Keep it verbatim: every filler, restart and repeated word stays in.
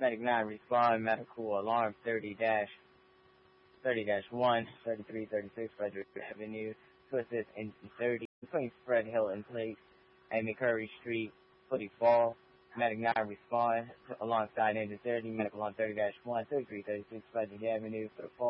Medic nine respond, medical alarm thirty dash thirty dash one, thirty-three thirty-six Frederick Avenue, to assist in thirty, between Fred Hill and Place, Amy Curry Street, Footy Fall. Medic nine respond, alongside engine thirty, medical alarm thirty dash one, thirty-three thirty-six Frederick Avenue, for the fall.